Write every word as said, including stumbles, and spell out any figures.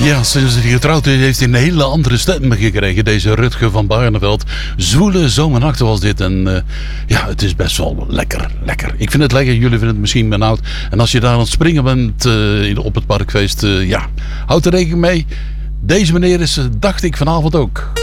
Ja, sinds hij getrouwd is, heeft hij een hele andere stem gekregen. Deze Rutger van Barneveld. Zwoele zomernachten was dit. En uh, ja, het is best wel lekker, lekker. Ik vind het lekker, jullie vinden het misschien benauwd. En als je daar aan het springen bent uh, op het parkfeest, uh, ja, houd er rekening mee. Deze meneer is, uh, dacht ik, vanavond ook.